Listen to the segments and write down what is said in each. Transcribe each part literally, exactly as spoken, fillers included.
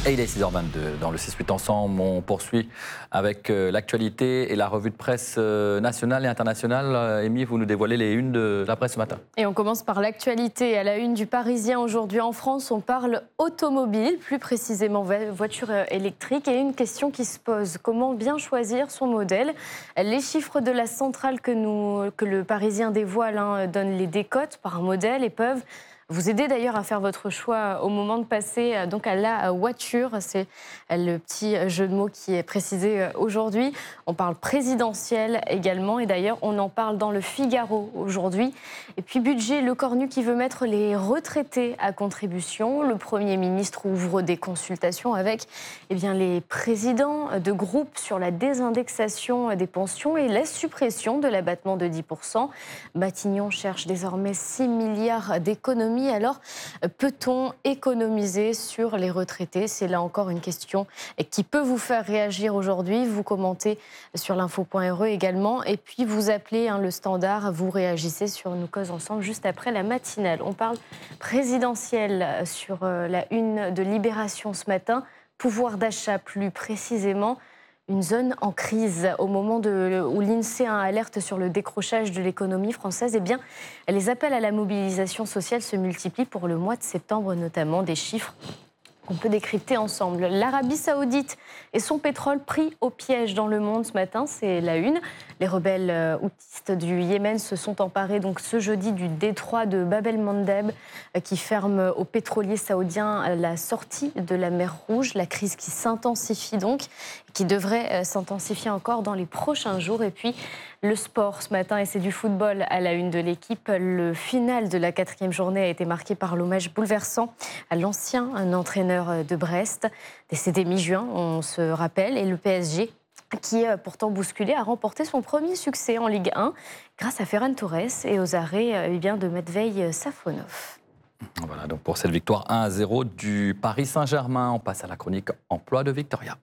Et il est six heures vingt-deux. Dans le six huit Ensemble, on poursuit avec euh, l'actualité et la revue de presse euh, nationale et internationale. Euh, Amy, vous nous dévoilez les unes de la presse ce matin. Et on commence par l'actualité. À la une du Parisien aujourd'hui en France, on parle automobile, plus précisément voiture électrique. Et une question qui se pose, comment bien choisir son modèle? Les chiffres de la centrale que, nous, que le Parisien dévoile hein, donnent les décotes par modèle et peuvent vous aider d'ailleurs à faire votre choix au moment de passer donc à la voiture. C'est le petit jeu de mots qui est précisé aujourd'hui. On parle présidentiel également et d'ailleurs on en parle dans le Figaro aujourd'hui. Et puis budget, Le Cornu qui veut mettre les retraités à contribution. Le Premier ministre ouvre des consultations avec eh bien, les présidents de groupes sur la désindexation des pensions et la suppression de l'abattement de dix pour cent. Matignon cherche désormais six milliards d'économies. Alors, peut-on économiser sur les retraités? C'est là encore une question qui peut vous faire réagir aujourd'hui. Vous commentez sur l'info point r e également. Et puis, vous appelez hein, le standard, vous réagissez sur Nous Cause Ensemble juste après la matinale. On parle présidentiel sur la une de Libération ce matin. Pouvoir d'achat plus précisément. Une zone en crise au moment de, où l'INSEE alerte sur le décrochage de l'économie française. Eh bien, les appels à la mobilisation sociale se multiplient pour le mois de septembre, notamment des chiffres qu'on peut décrypter ensemble. L'Arabie Saoudite et son pétrole pris au piège dans le monde ce matin, c'est la une. Les rebelles houthistes du Yémen se sont emparés donc ce jeudi du détroit de Bab el-Mandeb qui ferme aux pétroliers saoudiens la sortie de la mer Rouge. La crise qui s'intensifie donc, qui devrait s'intensifier encore dans les prochains jours. Et puis le sport ce matin, et c'est du football à la une de l'équipe. Le final de la quatrième journée a été marqué par l'hommage bouleversant à l'ancien entraîneur de Brest, décédé mi-juin, on se rappelle, et le P S G qui est pourtant bousculé, a remporté son premier succès en Ligue un grâce à Ferran Torres et aux arrêts eh bien, de Matvei Safonov. Voilà donc pour cette victoire un à zéro du Paris Saint-Germain. On passe à la chronique emploi de Victoria.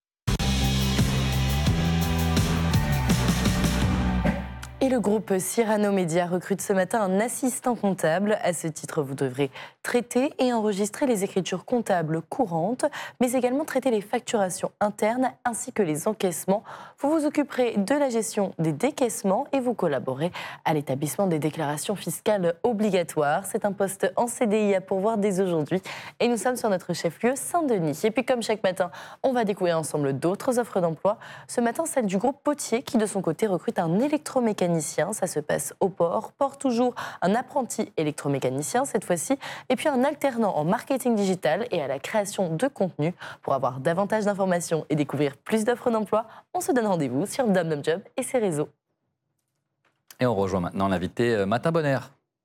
Et le groupe Cyrano Média recrute ce matin un assistant comptable. À ce titre, vous devrez traiter et enregistrer les écritures comptables courantes, mais également traiter les facturations internes ainsi que les encaissements. Vous vous occuperez de la gestion des décaissements et vous collaborez à l'établissement des déclarations fiscales obligatoires. C'est un poste en C D I à pourvoir dès aujourd'hui. Et nous sommes sur notre chef-lieu Saint-Denis. Et puis comme chaque matin, on va découvrir ensemble d'autres offres d'emploi. Ce matin, celle du groupe Potier qui de son côté recrute un électromécanicien. Ça se passe au port. Port toujours un apprenti électromécanicien cette fois-ci. Et puis un alternant en marketing digital et à la création de contenu. Pour avoir davantage d'informations et découvrir plus d'offres d'emploi, on se donne rendez-vous sur DomDomJob et ses réseaux. Et on rejoint maintenant l'invité Matin Bonner.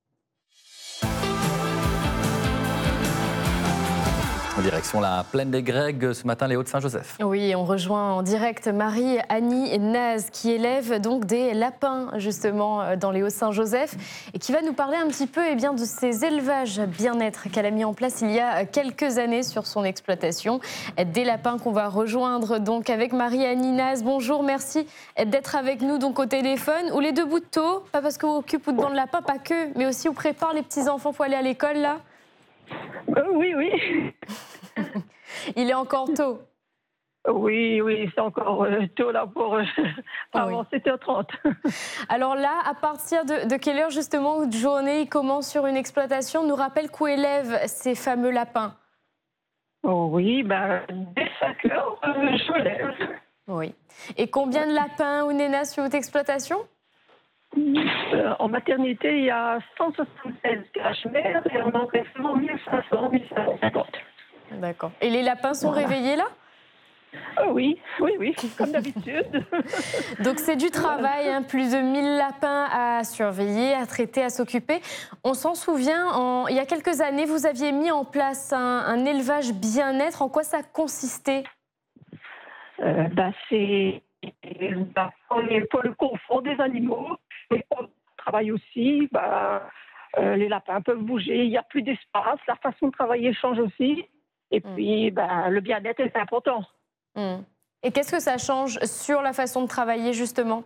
En direction la plaine des Grègues, ce matin, les Hauts-de-Saint-Joseph. Oui, on rejoint en direct Marie-Annie Naz, qui élève donc des lapins, justement, dans les Hauts-de-Saint-Joseph, et qui va nous parler un petit peu eh bien, de ces élevages bien-être qu'elle a mis en place il y a quelques années sur son exploitation. Des lapins qu'on va rejoindre donc avec Marie-Annie Naz. Bonjour, merci d'être avec nous donc au téléphone. Ou les deux bouts de tôt, pas parce qu'on occupe ou devant le lapin, pas que, mais aussi on prépare les petits-enfants pour aller à l'école, là. Euh, oui, oui. Il est encore tôt. Oui, oui, c'est encore euh, tôt là pour euh, avant oui. sept heures trente. Alors là, à partir de, de quelle heure justement de journée il commence sur une exploitation? Nous rappelle qu'où élèvent ces fameux lapins? Oh oui, ben, dès cinq heures, euh, je lève. Oui. Et combien de lapins ou nénas sur votre exploitation? Euh, en maternité, il y a cent soixante-seize crèches-mères et en engraissement, mille cinq cents, mille cinq cent cinquante. D'accord. Et les lapins sont voilà. réveillés là? Oh oui, oui, oui, comme d'habitude. Donc c'est du travail, hein, plus de mille lapins à surveiller, à traiter, à s'occuper. On s'en souvient, en... il y a quelques années, vous aviez mis en place un, un élevage bien-être. En quoi ça consistait? euh, bah, C'est bah, pour le confort des animaux. Et on travaille aussi, bah, euh, les lapins peuvent bouger, il n'y a plus d'espace, la façon de travailler change aussi. Et puis, mmh. bah, le bien-être est important. Mmh. Et qu'est-ce que ça change sur la façon de travailler, justement?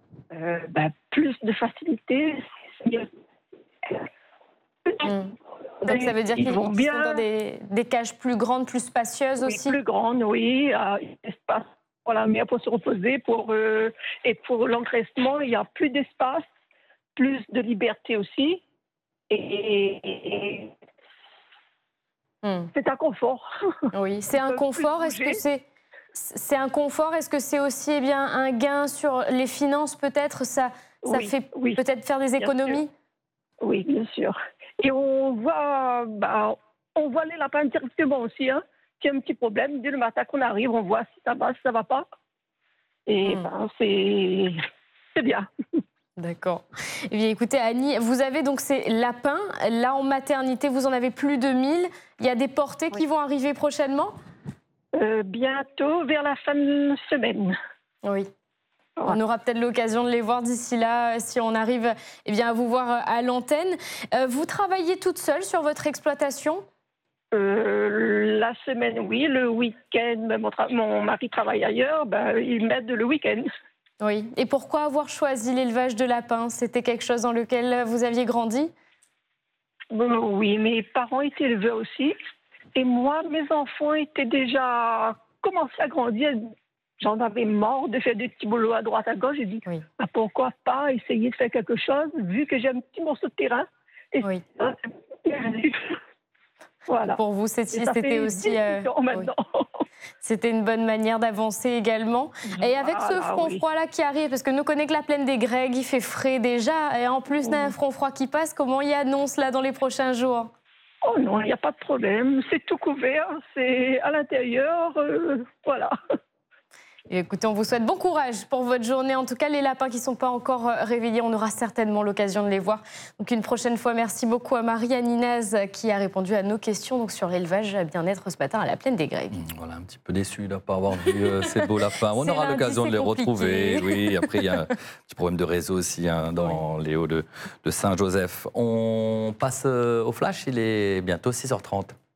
euh, bah, Plus de facilité. Mmh. Donc ça veut dire Ils qu'ils vont sont bien. dans des, des cages plus grandes, plus spacieuses Oui, aussi. plus grande, oui. euh, Espace pour la mère pour se reposer. Pour, euh, et pour l'engraissement, il y a plus d'espace, plus de liberté aussi. Et, et Hmm. c'est un confort. Oui, c'est un peuvent confort. plus Est-ce que bouger. c'est c'est un confort? Est-ce que c'est aussi eh bien un gain sur les finances peut-être? Ça, ça Oui, fait oui, peut-être faire des bien économies? oui, bien sûr. Et on voit, bah, on voit les lapins directement aussi. Hein. S'il y a un petit problème, dès le matin qu'on arrive, on voit si ça va, si ça va pas. Et Hmm. ben, c'est c'est bien. D'accord. Eh bien, écoutez, Annie, vous avez donc ces lapins. Là, en maternité, vous en avez plus de mille. Il y a des portées qui Oui. vont arriver prochainement? Euh, bientôt, vers la fin de semaine. Oui. Ouais. On aura peut-être l'occasion de les voir d'ici là, euh, si on arrive eh bien, à vous voir euh, à l'antenne. Euh, vous travaillez toute seule sur votre exploitation? Euh, la semaine, oui. Le week-end, mon, tra- mon mari travaille ailleurs, ben, il m'aide le week-end. Oui. Et pourquoi avoir choisi l'élevage de lapins? C'était quelque chose dans lequel vous aviez grandi? Bon, oui, mes parents étaient éleveurs aussi. Et moi, mes enfants étaient déjà commencés à grandir. J'en avais marre de faire des petits boulots à droite, à gauche. J'ai dit, Oui. ah, pourquoi pas essayer de faire quelque chose, vu que j'ai un petit morceau de terrain. Et Oui. ça, c'est perdu. Voilà. Pour vous, Et c'était ça c'était fait aussi dix-huit euh, ans oui. maintenant. C'était une bonne manière d'avancer également. Et avec ce Voilà, front oui. froid là qui arrive, parce que nous connaissons que la plaine des Grègues, il fait frais déjà, et en plus d'un front froid qui passe, comment il annonce là dans les prochains jours? Oh non, il n'y a pas de problème. C'est tout couvert, c'est à l'intérieur. euh, voilà. Et écoutez, on vous souhaite bon courage pour votre journée. En tout cas, les lapins qui ne sont pas encore euh, réveillés, on aura certainement l'occasion de les voir. Donc une prochaine fois, merci beaucoup à Marie-Anne Inaz qui a répondu à nos questions donc, sur l'élevage bien-être ce matin à la plaine des Grègues. Voilà, un petit peu déçu de ne pas avoir vu euh, ces beaux lapins. On C'est aura lundi, l'occasion de c'est les compliqué. retrouver. Oui, après, il y a un petit problème de réseau aussi hein, dans les hauts de, de Saint-Joseph. On passe euh, au flash, il est bientôt six heures trente.